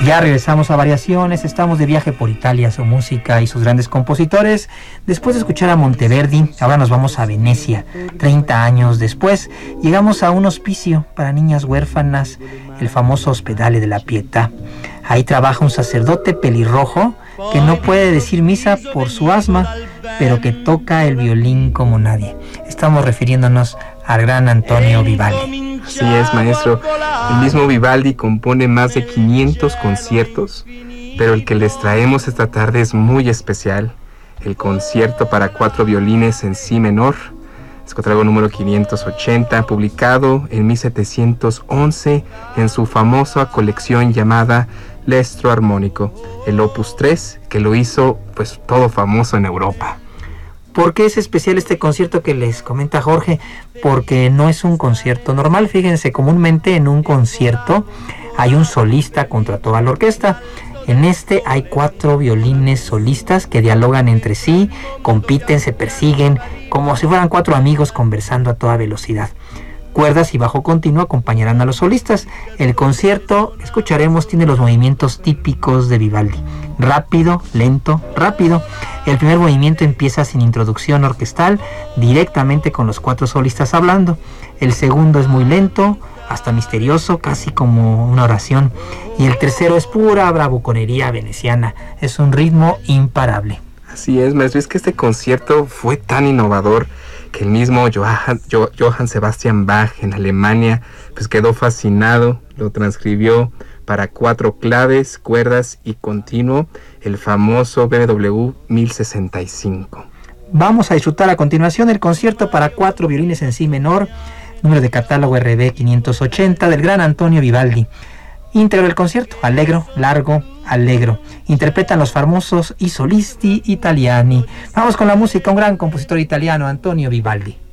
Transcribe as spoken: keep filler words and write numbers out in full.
Ya regresamos a Variaciones, estamos de viaje por Italia, su música y sus grandes compositores. Después de escuchar a Monteverdi, ahora nos vamos a Venecia. treinta años después, llegamos a un hospicio para niñas huérfanas, el famoso Ospedale de la Pietà. Ahí trabaja un sacerdote pelirrojo que no puede decir misa por su asma, pero que toca el violín como nadie. Estamos refiriéndonos al gran Antonio Vivaldi. Así es, maestro. El mismo Vivaldi compone más de quinientos conciertos, pero el que les traemos esta tarde es muy especial. El concierto para cuatro violines en si menor. Es contrato número quinientos ochenta, publicado en mil setecientos once en su famosa colección llamada L'Estro Armonico, el Opus tres, que lo hizo pues todo famoso en Europa. ¿Por qué es especial este concierto que les comenta Jorge? Porque no es un concierto normal. Fíjense, comúnmente en un concierto hay un solista contra toda la orquesta. En este hay cuatro violines solistas que dialogan entre sí, compiten, se persiguen, como si fueran cuatro amigos conversando a toda velocidad. Cuerdas y bajo continuo acompañarán a los solistas. El concierto, escucharemos, tiene los movimientos típicos de Vivaldi. Rápido, lento, rápido. El primer movimiento empieza sin introducción orquestal, directamente con los cuatro solistas hablando. El segundo es muy lento, hasta misterioso, casi como una oración. Y el tercero es pura bravuconería veneciana. Es un ritmo imparable. Así es, maestro. Es que este concierto fue tan innovador que el mismo Johann, jo, Johann Sebastian Bach en Alemania pues quedó fascinado, lo transcribió para cuatro claves, cuerdas y continuo, el famoso B M W mil sesenta y cinco. Vamos a disfrutar a continuación el concierto para cuatro violines en si menor, número de catálogo R B quinientos ochenta del gran Antonio Vivaldi. Íntegro del concierto, allegro, largo, allegro. Interpretan los famosos I solisti italiani. Vamos con la música, un gran compositor italiano, Antonio Vivaldi.